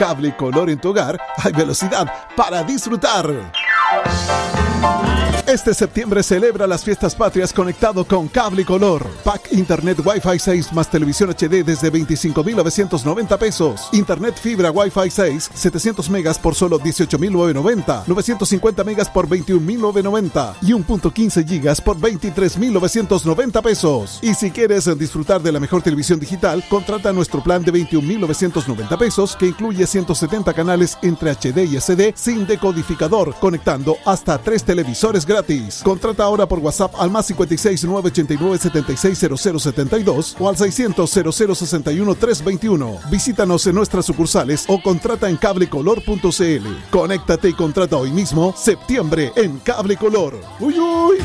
Cable Color en tu hogar, hay velocidad para disfrutar. Este septiembre celebra las fiestas patrias conectado con Cable Color. Pack Internet Wi-Fi 6 más televisión HD desde 25,990 pesos. Internet fibra Wi-Fi 6, 700 megas por solo 18,990. 950 megas por 21,990. Y 1.15 gigas por 23,990 pesos. Y si quieres disfrutar de la mejor televisión digital, contrata nuestro plan de 21,990 pesos que incluye 170 canales entre HD y SD sin decodificador, conectando hasta 3 televisores gratis. Contrata ahora por WhatsApp al más 56 989 76 0072 o al 600 0061 321. Visítanos en nuestras sucursales o contrata en cablecolor.cl. Conéctate y contrata hoy mismo, septiembre en Cable Color. ¡Uy, uy!